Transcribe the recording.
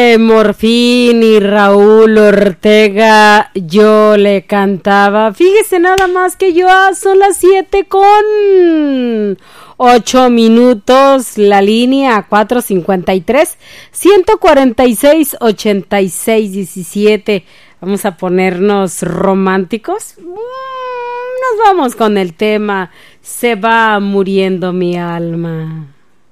Morfín y Raúl Ortega, yo le cantaba. Fíjese nada más que son las 7:08, la línea 453-146-8617. Vamos a ponernos románticos. Nos vamos con el tema Se va muriendo mi alma.